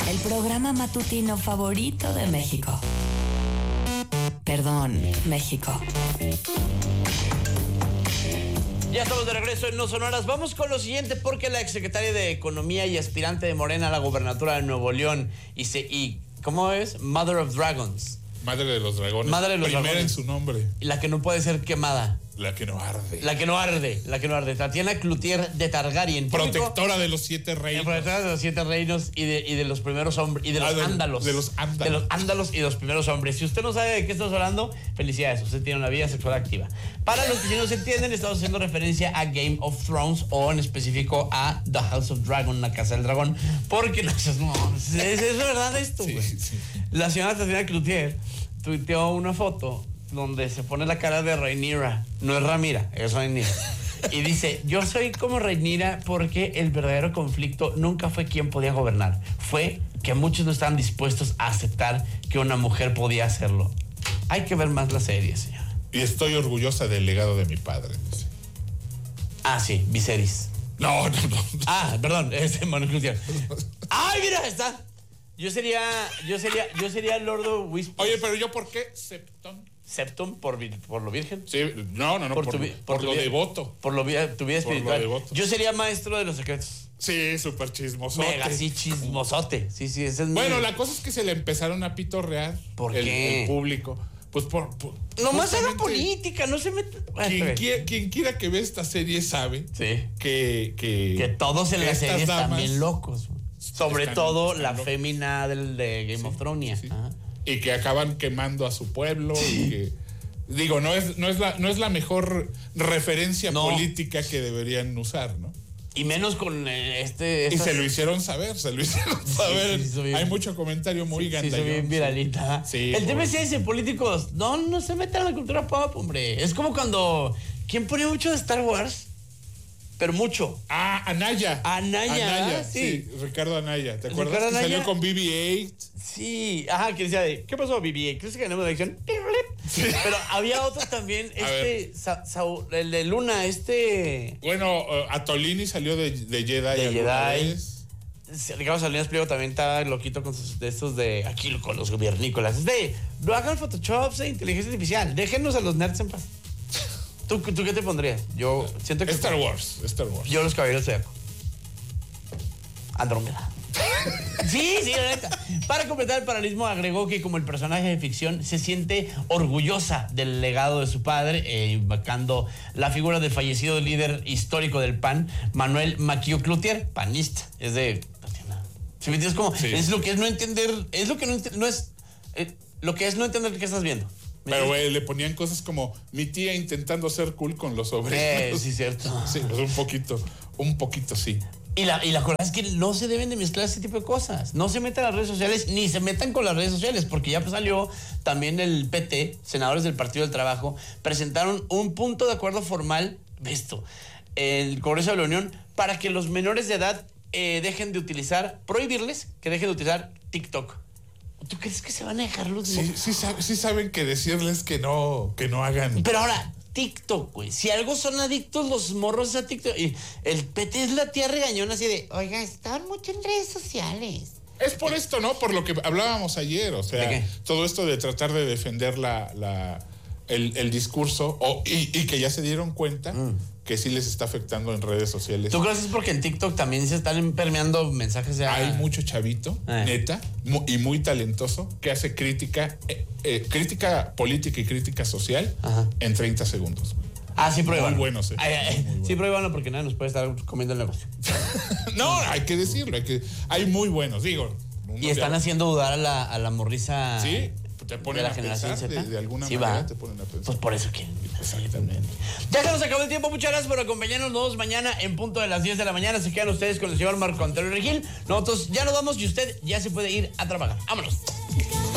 El programa matutino favorito de México. Perdón, México. Ya estamos de regreso en No Sonoras. Vamos con lo siguiente, porque la exsecretaria de Economía y aspirante de Morena a la gobernatura de Nuevo León y ¿cómo es? Mother of Dragons. Madre de los dragones. Madre de los Primera dragones. en su nombre. La que no puede ser quemada. La que no arde. La que no arde. Tatiana Cloutier de Targaryen. Protectora de los 7 reinos. Protectora de los 7 reinos y de los primeros hombres. Y de los ándalos. De los ándalos. De los ándalos y los primeros hombres. Si usted no sabe de qué estamos hablando, felicidades. Usted tiene una vida sexual activa. Para los que sí no se entienden, estamos haciendo referencia a Game of Thrones o en específico a The House of Dragon, la Casa del Dragón. Porque no, es verdad esto, güey. Sí. La señora Tatiana Cloutier tuiteó una foto donde se pone la cara de Rhaenyra. No es Ramira, es Rhaenyra. Y dice, yo soy como Rhaenyra porque el verdadero conflicto nunca fue quién podía gobernar. Fue que muchos no estaban dispuestos a aceptar que una mujer podía hacerlo. Hay que ver más la serie, señora. Y estoy orgullosa del legado de mi padre, dice. Ah, sí, Viserys. No. Ah, perdón, Manuel Cloutier. ¡Ay, mira, está! Yo sería Lordo Whisper. Oye, pero yo, ¿por qué Septum por lo virgen. Sí, no, por lo devoto. Por tu vida espiritual. Por lo devoto. Yo sería maestro de los secretos. Sí, súper chismosote. Mega, sí, chismosote. Sí, ese es bueno, la cosa es que se le empezaron a pitorrear. ¿Por qué? El público. Pues nomás haga política, no se meta. Quien quiera que vea esta serie sabe que todos en la serie están bien locos. Sobre todo la locos. Fémina de Game of Thrones. Sí. Y que acaban quemando a su pueblo. Y que, digo, no es la mejor referencia política que deberían usar, ¿no? Y menos con Y se lo hicieron saber. Sí, hay mucho comentario muy gandallón. Sí, bien viralita. Sí, el tema es ese, políticos, no se metan a la cultura pop, hombre. Es como cuando... ¿Quién pone mucho de Star Wars? Pero mucho. Ah, Anaya, sí. Ricardo Anaya. ¿Te acuerdas? Ricardo Anaya salió con BB-8. Sí, que decía ¿qué pasó, BB-8? ¿Crees que ganamos la elección? Sí. Pero había otro también, el de Luna, Bueno, Atolini salió de Jedi. De Jedi. Ricardo Salinas Pliego también está loquito con estos de aquí con los gobiernícolas. No hagan Photoshop de inteligencia artificial. Déjenos a los nerds en paz. ¿Tú qué te pondrías? Yo siento que... Star Wars. Yo los Caballeros Zodiaco. Andrómeda. Sí, la neta. Para completar el paralelismo, agregó que como el personaje de ficción se siente orgullosa del legado de su padre, invocando la figura del fallecido líder histórico del PAN, Manuel Maquillo Cloutier, panista. Es de Tatiana. ¿Sí me entiendes? Como es lo que es no entender, lo que es no entender qué estás viendo. Pero, güey, le ponían cosas como mi tía intentando ser cool con los sobrinos. Sí, cierto. Sí, pues un poquito, sí. Y la verdad es que no se deben de mezclar ese tipo de cosas. No se metan a las redes sociales, ni se metan con las redes sociales, porque ya salió también el PT, senadores del Partido del Trabajo, presentaron un punto de acuerdo formal, el Congreso de la Unión, para que los menores de edad prohibirles que dejen de utilizar TikTok. ¿Tú crees que se van a dejar los... Sí saben que decirles que no hagan... Pero ahora, TikTok, güey. Si algo son adictos los morros a TikTok. Y el PT es la tía regañona así de... Oiga, están mucho en redes sociales. Es por esto, ¿no? Por lo que hablábamos ayer. O sea, todo esto de tratar de defender el discurso y que ya se dieron cuenta que sí les está afectando en redes sociales. ¿Tú crees que es porque en TikTok también se están permeando mensajes de... Hay mucho chavito, neta, y muy talentoso, que hace crítica política y crítica social en 30 segundos. Sí, pruébalo. Muy buenos, Sí, pruébalo porque nadie nos puede estar comiendo el negocio. No, hay que decirlo, hay muy buenos, digo. Y están haciendo dudar a la morrisa... Sí. Te ponen de la a generación pensar, Z. de alguna manera te ponen a pensar. Pues por eso quieren. Exactamente. Ya se nos acabó el tiempo. Muchas gracias por acompañarnos. Nos vemos mañana en punto de las 10 de la mañana. Se quedan ustedes con el señor Marco Antonio Regil. Nosotros ya nos vamos y usted ya se puede ir a trabajar. Vámonos.